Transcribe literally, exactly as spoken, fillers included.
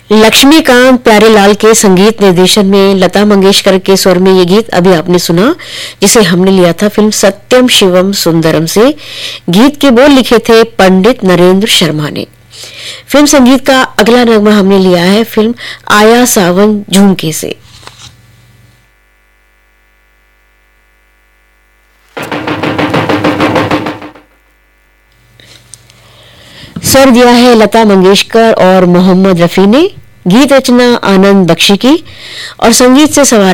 लक्ष्मीकांत प्यारेलाल के संगीत निर्देशन में लता मंगेशकर के स्वर में ये गीत अभी आपने सुना, जिसे हमने लिया था फिल्म सत्यम शिवम सुंदरम से। गीत के बोल लिखे थे पंडित नरेंद्र शर्मा ने। फिल्म संगीत का अगला नगमा हमने लिया है फिल्म आया सावन झुमके से। स्वर दिया है लता मंगेशकर और मोहम्मद रफी ने। गीत रचना आनंद बख्शी की और संगीत से सवार